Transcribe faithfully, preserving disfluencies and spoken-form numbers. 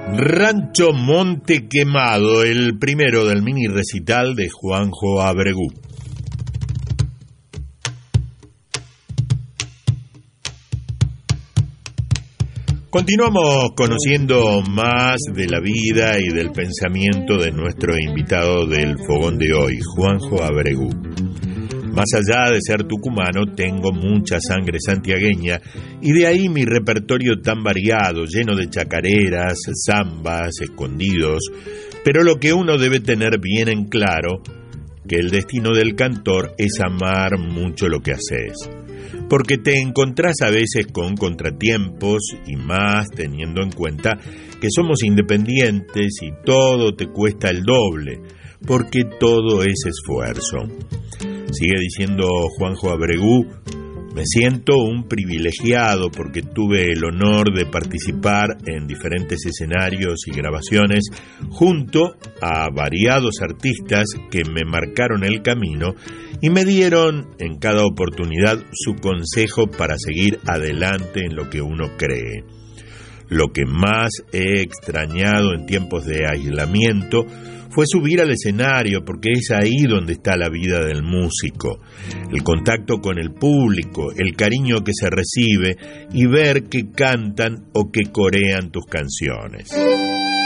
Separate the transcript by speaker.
Speaker 1: Rancho Monte Quemado, el primero del mini recital de Juanjo Abregu. Continuamos conociendo más de la vida y del pensamiento de nuestro invitado del fogón de hoy, Juanjo Abregu. Más allá de ser tucumano, tengo mucha sangre santiagueña y de ahí mi repertorio tan variado, lleno de chacareras, zambas, escondidos, pero lo que uno debe tener bien en claro, que el destino del cantor es amar mucho lo que haces. Porque te encontrás a veces con contratiempos y más teniendo en cuenta que somos independientes y todo te cuesta el doble, porque todo es esfuerzo. Sigue diciendo Juanjo Abregu, me siento un privilegiado porque tuve el honor de participar en diferentes escenarios y grabaciones junto a variados artistas que me marcaron el camino y me dieron en cada oportunidad su consejo para seguir adelante en lo que uno cree. Lo que más he extrañado en tiempos de aislamiento fue subir al escenario, porque es ahí donde está la vida del músico, el contacto con el público, el cariño que se recibe y ver que cantan o que corean tus canciones.